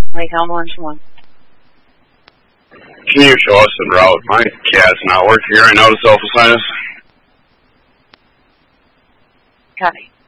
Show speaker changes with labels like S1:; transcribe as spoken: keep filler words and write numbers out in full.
S1: Lake Elm Orange one.
S2: Can you show us the route? My cat's not working here. I noticed alpha sinus.
S1: Copy.